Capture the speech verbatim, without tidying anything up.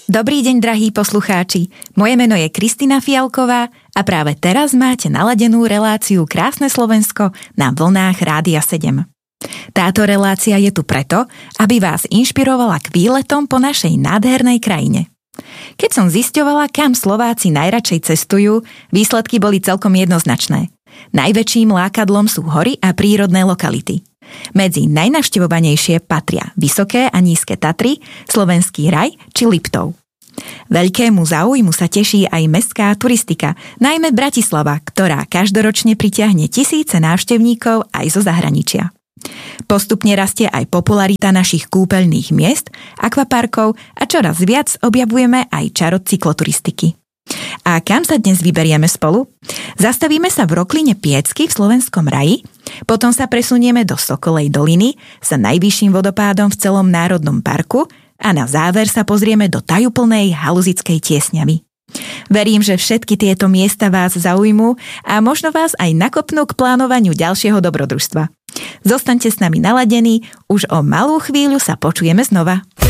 Dobrý deň, drahí poslucháči. Moje meno je Kristina Fialková a práve teraz máte naladenú reláciu Krásne Slovensko na vlnách Rádia sedem. Táto relácia je tu preto, aby vás inšpirovala k výletom po našej nádhernej krajine. Keď som zisťovala, kam Slováci najradšej cestujú, výsledky boli celkom jednoznačné. Najväčším lákadlom sú hory a prírodné lokality. Medzi najnavštevovanejšie patria Vysoké a Nízke Tatry, Slovenský raj či Liptov. Veľkému záujmu sa teší aj mestská turistika, najmä Bratislava, ktorá každoročne pritiahne tisíce návštevníkov aj zo zahraničia. Postupne rastie aj popularita našich kúpeľných miest, akvaparkov a čoraz viac objavujeme aj čaro cykloturistiky. A kam sa dnes vyberieme spolu? Zastavíme sa v Rokline Piecky v Slovenskom raji, potom sa presunieme do Sokolej doliny s najvyšším vodopádom v celom národnom parku a na záver sa pozrieme do tajúplnej Haluzickej Tiesňavy. Verím, že všetky tieto miesta vás zaujmú a možno vás aj nakopnú k plánovaniu ďalšieho dobrodružstva. Zostaňte s nami naladení, už o malú chvíľu sa počujeme znova.